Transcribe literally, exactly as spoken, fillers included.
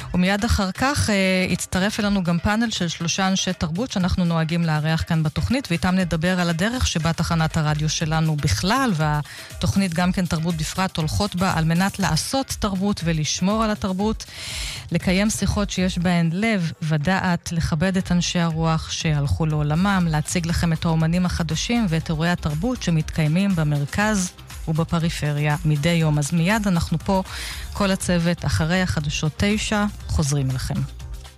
ומיד אחר כך יצטרף אלינו גם פאנל של שלושה אנשי תרבות שאנחנו נוהגים לארח כאן בתוכנית, ואיתם נדבר על הדרך שבה תחנת הרדיו שלנו בכלל, והתוכנית גם כן תרבות בפרט הולכות בה על מנת לעשות תרבות ולשמור על התרבות, לקיים שיחות שיש בהן לב ודעת, לכבד את אנשי הרוח שהלכו לעולמם, להציג לכם את האומנים החדשים ואת אירועי התרבות שמתקיימים במרכז ובפריפריה מדי יום. אז מיד אנחנו פה, כל הצוות, אחרי החדשות תשע, חוזרים אליכם.